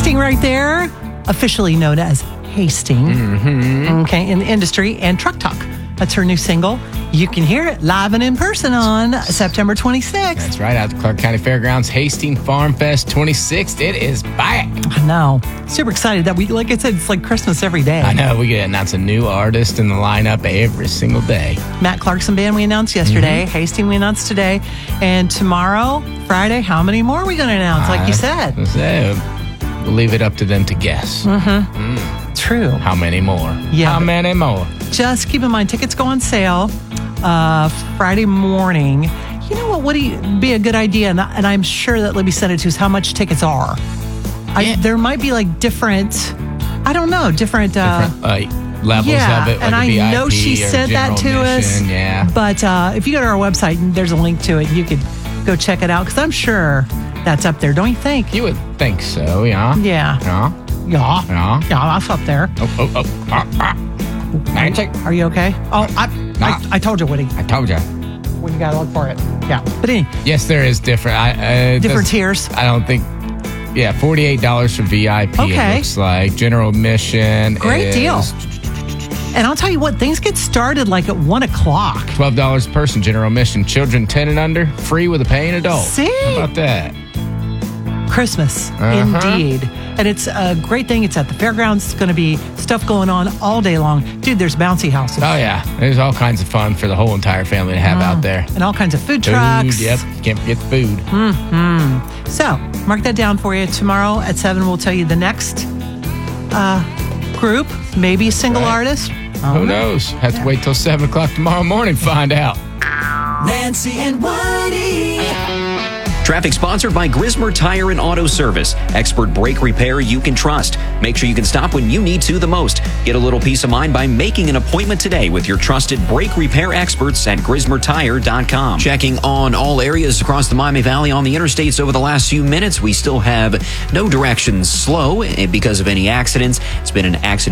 Hasting right there, officially known as Hasting, okay, in the industry, and Truck Talk. That's her new single. You can hear it live and in person on September 26th. That's right, at the Clark County Fairgrounds, Hastings Farm Fest 26th. It is back. I know. Super excited that we, like I said, it's like Christmas every day. I know, we get to announce a new artist in the lineup every single day. Matt Clarkson Band we announced yesterday. Hasting we announced today. And tomorrow, Friday, how many more are we going to announce, like you said? We'll leave it up to them to guess. True. How many more? Yeah. How many more? Just keep in mind, tickets go on sale Friday morning. You know what would be a good idea, and I'm sure that Libby sent it to us, how much tickets are. There might be like different, I don't know, different levels of it. Like and I VIP know she said that to us. Yeah. But if you go to our website, there's a link to it. You could go check it out, because I'm sure that's up there. Don't you think? You would think so, yeah. Yeah. Yeah. Yeah, that's up there. Nancy? Are you okay? Oh, I told you, Woody. I told you. When you gotta look for it. Yeah. But anyway. Yes, there is different. Different tiers. I don't think. Yeah, $48 for VIP. Okay. It looks like general admission. Great deal. And I'll tell you what, things get started like at 1 o'clock. $12 a person, general admission. Children 10 and under, free with a paying adult. See? How about that? Christmas, indeed. And it's a great thing. It's at the fairgrounds. It's going to be stuff going on all day long. Dude, there's bouncy houses. Oh, yeah. There's all kinds of fun for the whole entire family to have out there. And all kinds of food trucks. Yep. Can't forget the food. So, mark that down for you. Tomorrow at 7, we'll tell you the next group. Maybe a single artist. Who knows? Have to wait till 7 o'clock tomorrow morning to find out. Nancy and Woody. Traffic sponsored by Grismer Tire and Auto Service. Expert brake repair you can trust. Make sure you can stop when you need to the most. Get a little peace of mind by making an appointment today with your trusted brake repair experts at GrismerTire.com. Checking on all areas across the Miami Valley on the interstates over the last few minutes. We still have no directions slow because of any accidents. It's been an accident